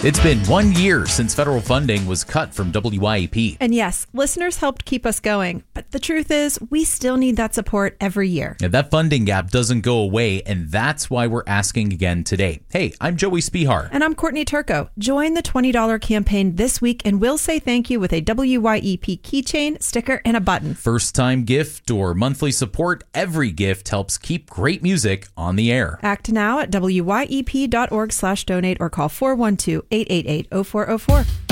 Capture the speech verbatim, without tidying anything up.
It's been one year since federal funding was cut from W Y E P. And yes, listeners helped keep us going. But the truth is, we still need that support every year. Now, that funding gap doesn't go away, and that's why we're asking again today. Hey, I'm Joey Spihar. And I'm Courtney Turco. Join the twenty dollars campaign this week, and we'll say thank you with a W Y E P keychain, sticker, and a button. First-time gift or monthly support, every gift helps keep great music on the air. Act now at W Y E P dot org slash donate or call four one two, eight eight eight, oh four oh four.